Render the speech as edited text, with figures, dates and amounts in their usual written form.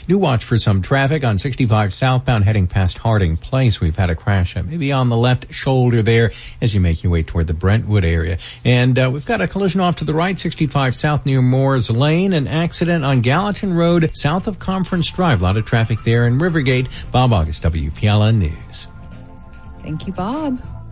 Do watch for some traffic on 65 southbound heading past Harding Place. We've had a crash maybe on the left shoulder there as you make your way toward the Brentwood area. And we've got a collision off to the right, 65 south near Moores Lane. An accident on Gallatin Road south of Conference Drive. A lot of traffic there in Rivergate. Bob August, WPLN News. Thank you, Bob.